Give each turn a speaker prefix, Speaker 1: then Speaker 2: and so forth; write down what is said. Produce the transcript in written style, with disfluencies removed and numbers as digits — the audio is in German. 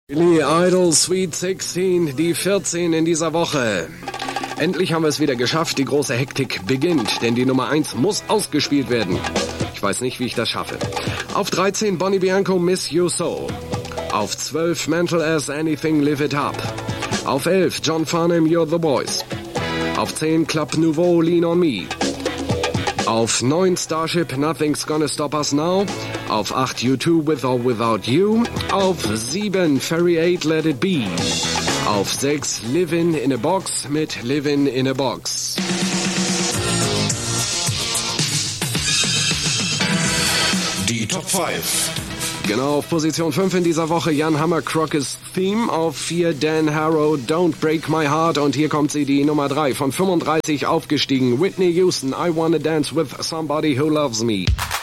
Speaker 1: Billy Idol Sweet 16, die 14 in dieser Woche. Endlich haben wir es wieder geschafft, die große Hektik beginnt, denn die Nummer 1 muss ausgespielt werden. Ich weiß nicht, wie ich das schaffe. Auf 13 Bonnie Bianco, Miss You So. Auf 12 Mental as Anything, Live It Up. Auf 11 John Farnham, You're the Boys. Auf 10 Club Nouveau, Lean on Me. Auf 9 Starship, Nothing's Gonna Stop Us Now. Auf 8 U2, With or Without You. Auf 7 Ferry 8, Let It Be. Auf 6 Livin' in a Box mit Livin' in a Box.
Speaker 2: Die Top 5.
Speaker 1: Genau, auf Position 5 in dieser Woche Jan Hammer Crockett's Theme. Auf 4 Dan Harrow, Don't Break My Heart. Und hier kommt sie, die Nummer 3, von 35 aufgestiegen. Whitney Houston, I Wanna Dance with Somebody Who Loves Me.